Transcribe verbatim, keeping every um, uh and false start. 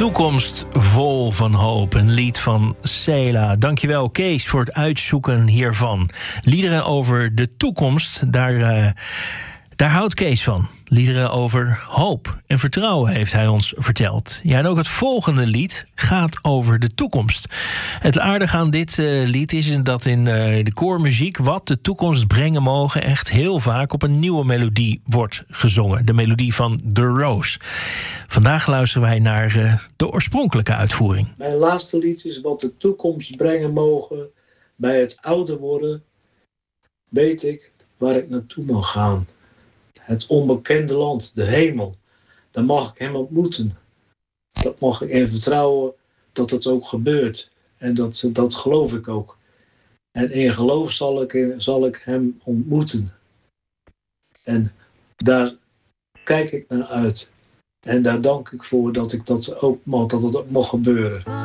Toekomst vol van hoop, een lied van Sela. Dankjewel Kees voor het uitzoeken hiervan. Liederen over de toekomst, daar, uh, daar houdt Kees van. Liederen over hoop en vertrouwen heeft hij ons verteld. Ja, en ook het volgende lied gaat over de toekomst. Het aardige aan dit uh, lied is dat in uh, de koormuziek wat de toekomst brengen mogen echt heel vaak op een nieuwe melodie wordt gezongen. De melodie van The Rose. Vandaag luisteren wij naar uh, de oorspronkelijke uitvoering. Mijn laatste lied is wat de toekomst brengen mogen. Bij het ouder worden weet ik waar ik naartoe mag gaan. Het onbekende land, de hemel. Daar mag ik hem ontmoeten. Dat mag ik in vertrouwen dat het ook gebeurt. En dat, dat geloof ik ook. En in geloof zal ik, zal ik hem ontmoeten. En daar kijk ik naar uit. En daar dank ik voor dat ik dat ook mag, dat het ook mag gebeuren.